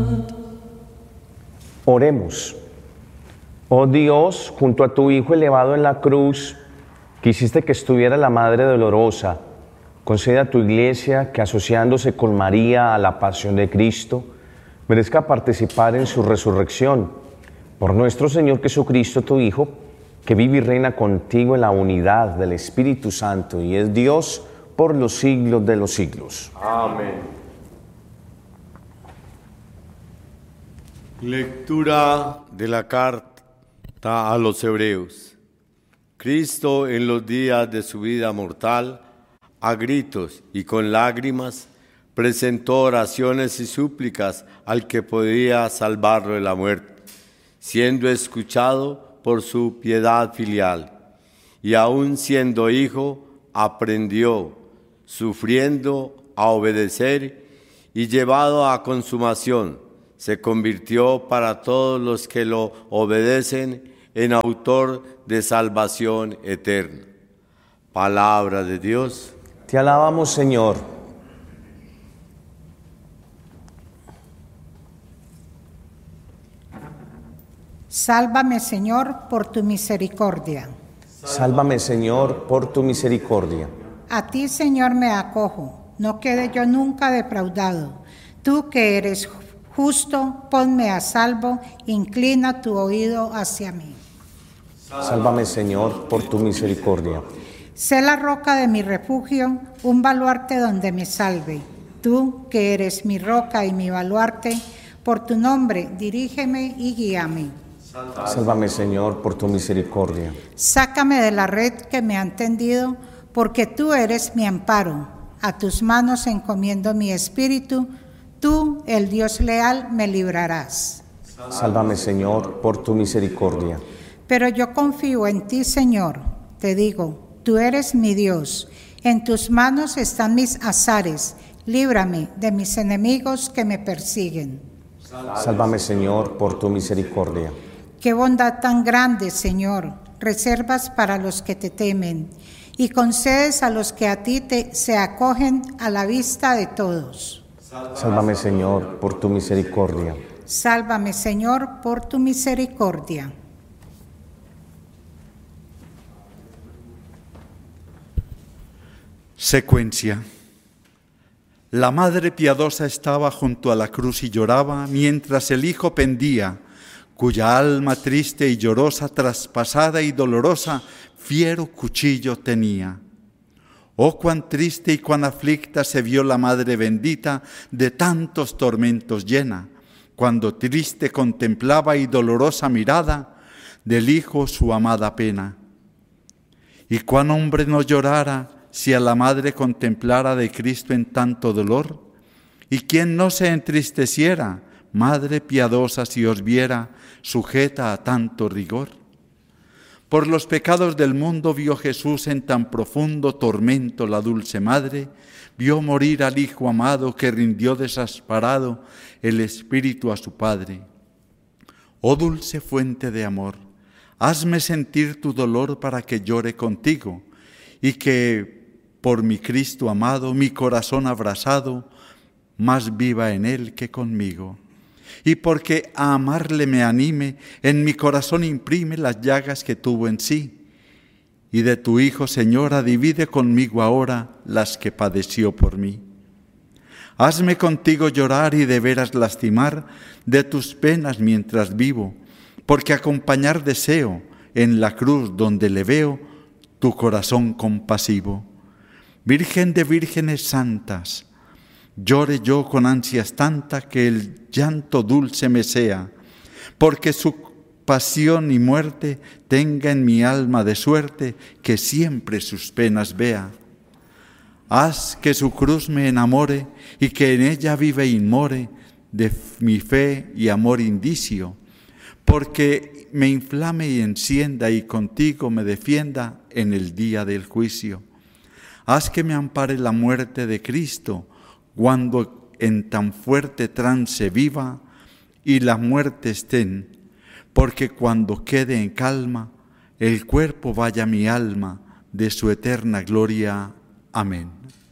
Oremos. Oh Dios, junto a tu Hijo elevado en la cruz, quisiste que estuviera la Madre Dolorosa. Concede a tu Iglesia que, asociándose con María a la pasión de Cristo, merezca participar en su resurrección. Por nuestro Señor Jesucristo, tu Hijo, que vive y reina contigo en la unidad del Espíritu Santo y es Dios por los siglos de los siglos. Amén. Lectura de la carta a los Hebreos. Cristo, en los días de su vida mortal, a gritos y con lágrimas, presentó oraciones y súplicas al que podía salvarlo de la muerte, siendo escuchado por su piedad filial. Y aun siendo hijo, aprendió, sufriendo, a obedecer, y llevado a consumación, se convirtió para todos los que lo obedecen en autor de salvación eterna. Palabra de Dios. Te alabamos, Señor. Sálvame, Señor, por tu misericordia. Sálvame, Señor, por tu misericordia. A ti, Señor, me acojo, no quede yo nunca defraudado. Tú que eres justo, ponme a salvo, inclina tu oído hacia mí. Sálvame, Señor, por tu misericordia. Sé la roca de mi refugio, un baluarte donde me salve. Tú, que eres mi roca y mi baluarte, por tu nombre dirígeme y guíame. Sálvame, Señor, por tu misericordia. Sácame de la red que me han tendido, porque tú eres mi amparo. A tus manos encomiendo mi espíritu. Tú, el Dios leal, me librarás. Sálvame, Señor, por tu misericordia. Pero yo confío en ti, Señor. Te digo, tú eres mi Dios. En tus manos están mis azares. Líbrame de mis enemigos que me persiguen. Sálvame, Señor, por tu misericordia. Qué bondad tan grande, Señor, reservas para los que te temen y concedes a los que a ti se acogen a la vista de todos. Sálvame, Señor, por tu misericordia. Sálvame, Señor, por tu misericordia. Secuencia. La Madre piadosa estaba junto a la cruz y lloraba, mientras el Hijo pendía, cuya alma triste y llorosa, traspasada y dolorosa, fiero cuchillo tenía. Oh, cuán triste y cuán aflicta se vio la Madre bendita, de tantos tormentos llena, cuando triste contemplaba y dolorosa mirada del Hijo su amada pena. Y cuán hombre no llorara si a la Madre contemplara de Cristo en tanto dolor, y quién no se entristeciera, Madre piadosa, si os viera sujeta a tanto rigor. Por los pecados del mundo vio Jesús en tan profundo tormento la dulce Madre, vio morir al Hijo amado que rindió desamparado el Espíritu a su Padre. Oh dulce fuente de amor, hazme sentir tu dolor para que llore contigo, y que por mi Cristo amado, mi corazón abrasado, más viva en él que conmigo. Y porque a amarle me anime, en mi corazón imprime las llagas que tuvo en sí. Y de tu Hijo, Señora, divide conmigo ahora las que padeció por mí. Hazme contigo llorar y de veras lastimar de tus penas mientras vivo, porque acompañar deseo en la cruz donde le veo tu corazón compasivo. Virgen de vírgenes santas, llore yo con ansias tanta que el llanto dulce me sea, porque su pasión y muerte tenga en mi alma de suerte que siempre sus penas vea. Haz que su cruz me enamore y que en ella vive y more de mi fe y amor indicio, porque me inflame y encienda y contigo me defienda en el día del juicio. Haz que me ampare la muerte de Cristo cuando en tan fuerte trance viva y la muerte estén, porque cuando quede en calma el cuerpo vaya mi alma de su eterna gloria. Amén.